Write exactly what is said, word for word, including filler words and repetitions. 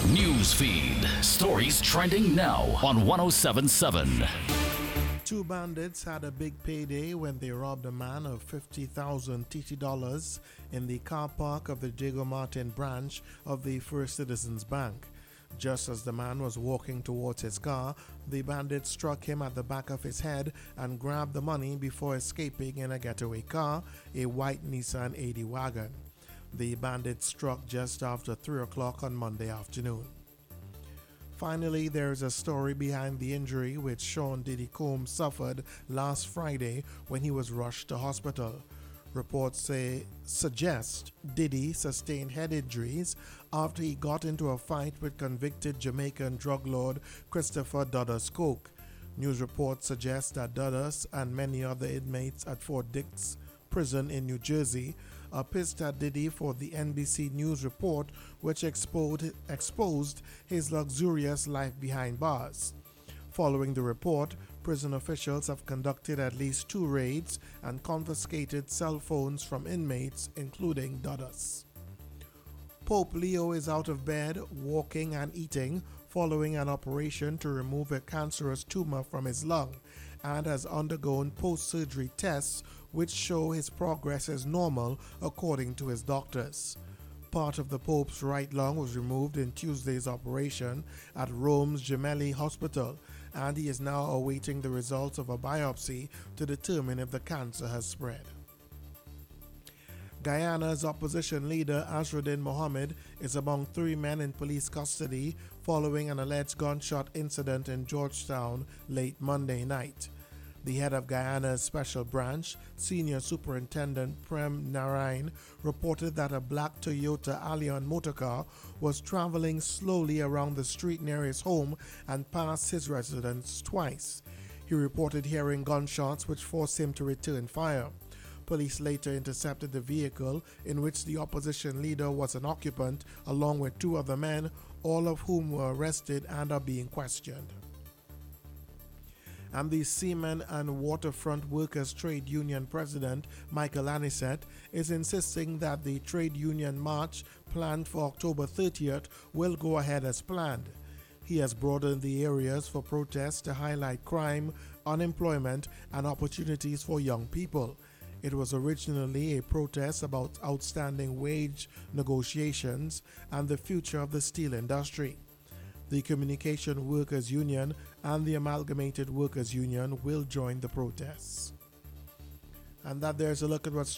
News feed. Stories trending now on one oh seven point seven. Two bandits had a big payday when they robbed a man of fifty thousand T T dollars in the car park of the Diego Martin branch of the First Citizens Bank. Just as the man was walking towards his car, the bandits struck him at the back of his head and grabbed the money before escaping in a getaway car, a white Nissan eighty wagon. The bandits struck just after three o'clock on Monday afternoon. Finally, there is a story behind the injury which Sean Diddy Combs suffered last Friday when he was rushed to hospital. Reports say suggest Diddy sustained head injuries after he got into a fight with convicted Jamaican drug lord Christopher Dudus Coke. News reports suggest that Dudus and many other inmates at Fort Dix prison in New Jersey are pissed at Diddy for the N B C News report which exposed, exposed his luxurious life behind bars. Following the report, prison officials have conducted at least two raids and confiscated cell phones from inmates, including Dudus. Pope Leo is out of bed, walking and eating following an operation to remove a cancerous tumor from his lung and has undergone post-surgery tests which show his progress is normal according to his doctors. Part of the Pope's right lung was removed in Tuesday's operation at Rome's Gemelli Hospital, and he is now awaiting the results of a biopsy to determine if the cancer has spread. Guyana's opposition leader Azruddin Mohammed is among three men in police custody following an alleged gunshot incident in Georgetown late Monday night. The head of Guyana's Special Branch, Senior Superintendent Prem Narain, reported that a black Toyota Allion motorcar was traveling slowly around the street near his home and passed his residence twice. He reported hearing gunshots which forced him to return fire. Police later intercepted the vehicle in which the opposition leader was an occupant along with two other men, all of whom were arrested and are being questioned. And the Seamen and Waterfront Workers Trade Union President, Michael Anisette, is insisting that the trade union march planned for October thirtieth will go ahead as planned. He has broadened the areas for protests to highlight crime, unemployment, and opportunities for young people. It was originally a protest about outstanding wage negotiations and the future of the steel industry. The Communication Workers Union and the Amalgamated Workers Union will join the protests. And that there's a look at what's